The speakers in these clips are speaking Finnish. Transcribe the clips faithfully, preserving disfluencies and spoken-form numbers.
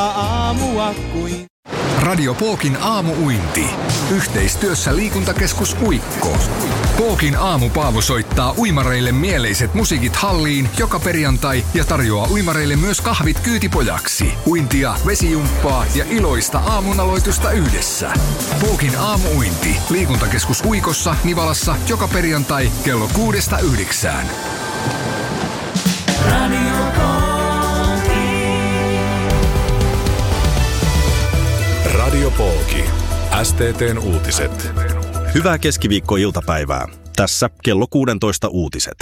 Aamua kuin. Radio Pookin aamu-uinti. Yhteistyössä liikuntakeskus Uikko. Pookin aamupaavu soittaa uimareille mieleiset musiikit halliin joka perjantai ja tarjoaa uimareille myös kahvit kyytipojaksi. Uintia, vesijumppaa ja iloista aamunaloitusta yhdessä. Pookin aamu-uinti. Liikuntakeskus Uikossa, Nivalassa joka perjantai kello kuudesta yhdeksään. Radio Radio Pooki. S T T:n uutiset. Hyvää keskiviikko-iltapäivää. Tässä kello kuusitoista uutiset.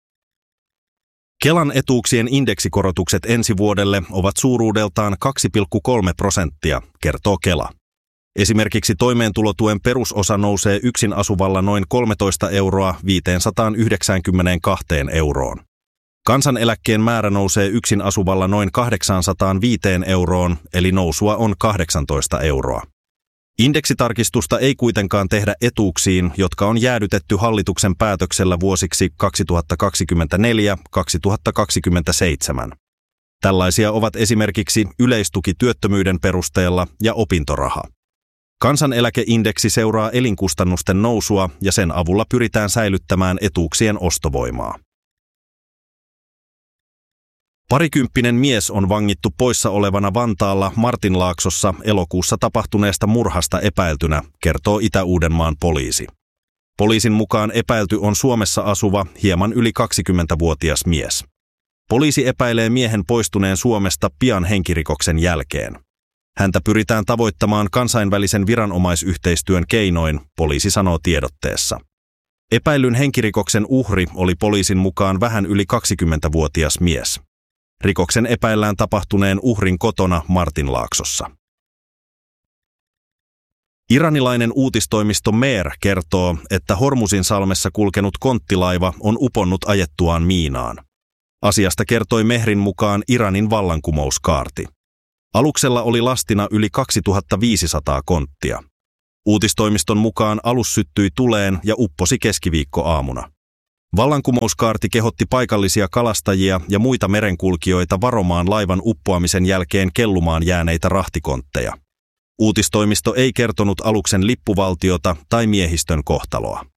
Kelan etuuksien indeksikorotukset ensi vuodelle ovat suuruudeltaan kaksi pilkku kolme prosenttia, kertoo Kela. Esimerkiksi toimeentulotuen perusosa nousee yksin asuvalla noin kolmetoista euroa viisisataayhdeksänkymmentäkaksi euroon. Kansaneläkkeen määrä nousee yksin asuvalla noin kahdeksansataaviisi euroon, eli nousua on kahdeksantoista euroa. Indeksitarkistusta ei kuitenkaan tehdä etuuksiin, jotka on jäädytetty hallituksen päätöksellä vuosiksi kaksituhattakaksikymmentäneljä kaksituhattakaksikymmentäseitsemän. Tällaisia ovat esimerkiksi yleistuki työttömyyden perusteella ja opintoraha. Kansaneläkeindeksi seuraa elinkustannusten nousua ja sen avulla pyritään säilyttämään etuuksien ostovoimaa. Parikymppinen mies on vangittu poissa olevana Vantaalla Martinlaaksossa elokuussa tapahtuneesta murhasta epäiltynä, kertoo Itä-Uudenmaan poliisi. Poliisin mukaan epäilty on Suomessa asuva, hieman yli kaksikymmentävuotias mies. Poliisi epäilee miehen poistuneen Suomesta pian henkirikoksen jälkeen. Häntä pyritään tavoittamaan kansainvälisen viranomaisyhteistyön keinoin, poliisi sanoo tiedotteessa. Epäillyn henkirikoksen uhri oli poliisin mukaan vähän yli kaksikymmentävuotias mies. Rikoksen epäillään tapahtuneen uhrin kotona Martinlaaksossa. Iranilainen uutistoimisto Mer kertoo, että Hormuzin salmessa kulkenut konttilaiva on uponnut ajettuaan miinaan. Asiasta kertoi Mehrin mukaan Iranin vallankumouskaarti. Aluksella oli lastina yli kaksituhattaviisisataa konttia. Uutistoimiston mukaan alus syttyi tuleen ja upposi keskiviikkoaamuna. Vallankumouskaarti kehotti paikallisia kalastajia ja muita merenkulkijoita varomaan laivan uppoamisen jälkeen kellumaan jääneitä rahtikontteja. Uutistoimisto ei kertonut aluksen lippuvaltiota tai miehistön kohtaloa.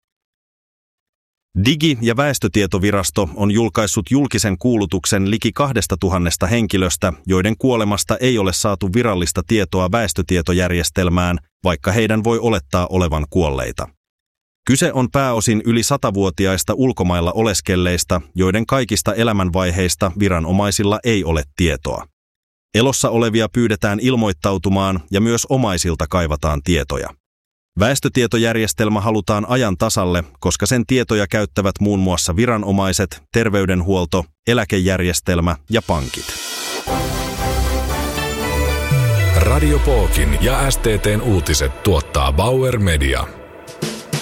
Digi- ja väestötietovirasto on julkaissut julkisen kuulutuksen liki kahdesta tuhannesta henkilöstä, joiden kuolemasta ei ole saatu virallista tietoa väestötietojärjestelmään, vaikka heidän voi olettaa olevan kuolleita. Kyse on pääosin yli satavuotiaista ulkomailla oleskelleista, joiden kaikista elämänvaiheista viranomaisilla ei ole tietoa. Elossa olevia pyydetään ilmoittautumaan ja myös omaisilta kaivataan tietoja. Väestötietojärjestelmä halutaan ajan tasalle, koska sen tietoja käyttävät muun muassa viranomaiset, terveydenhuolto, eläkejärjestelmä ja pankit. Radio Pookin ja S T T:n uutiset tuottaa Bauer Media.